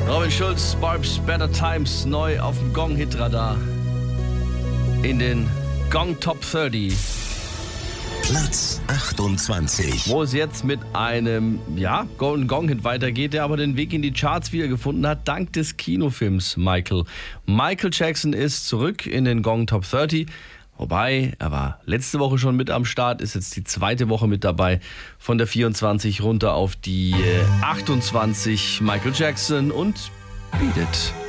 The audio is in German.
Robin Schulz, Barb's Better Times, neu auf dem Gong-Hit-Radar. In den Gong Top 30. Platz 28. Wo es jetzt mit einem, Golden Gong-Hit weitergeht, der aber den Weg in die Charts wiedergefunden hat, dank des Kinofilms Michael. Michael Jackson ist zurück in den Gong Top 30. Wobei, er war letzte Woche schon mit am Start, ist jetzt die zweite Woche mit dabei. Von der 24 runter auf die 28. Michael Jackson und Beat It.